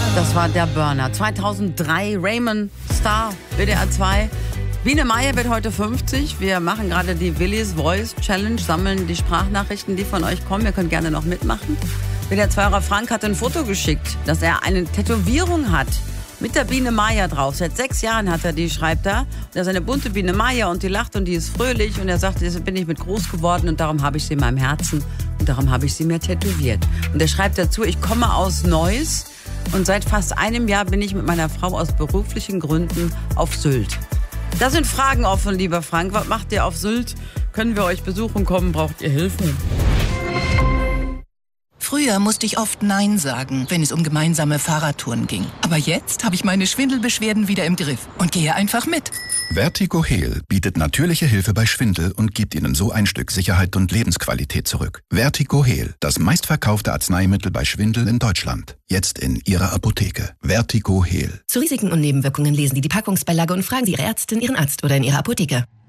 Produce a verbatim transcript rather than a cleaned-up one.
Das war der Burner. zweitausenddrei, Raymond Star, W D R zwei. Biene Meier wird heute fünfzig. Wir machen gerade die Willis Voice Challenge, sammeln die Sprachnachrichten, die von euch kommen. Ihr könnt gerne noch mitmachen. W D R zwei-Hörer Frank hat ein Foto geschickt, dass er eine Tätowierung hat mit der Biene Meier drauf. Seit sechs Jahren hat er die, schreibt er. Da ist eine bunte Biene Meier und die lacht und die ist fröhlich. Und er sagt, deshalb bin ich mit groß geworden und darum habe ich sie in meinem Herzen. Und darum habe ich sie mir tätowiert. Und er schreibt dazu, ich komme aus Neuss und seit fast einem Jahr bin ich mit meiner Frau aus beruflichen Gründen auf Sylt. Da sind Fragen offen, lieber Frank. Was macht ihr auf Sylt? Können wir euch besuchen kommen? Braucht ihr Hilfe? Früher musste ich oft Nein sagen, wenn es um gemeinsame Fahrradtouren ging. Aber jetzt habe ich meine Schwindelbeschwerden wieder im Griff und gehe einfach mit. Vertigo Heal bietet natürliche Hilfe bei Schwindel und gibt Ihnen so ein Stück Sicherheit und Lebensqualität zurück. Vertigo Heal, das meistverkaufte Arzneimittel bei Schwindel in Deutschland. Jetzt in Ihrer Apotheke. Vertigo Heal. Zu Risiken und Nebenwirkungen lesen Sie die Packungsbeilage und fragen Sie Ihre Ärztin, Ihren Arzt oder in Ihrer Apotheke.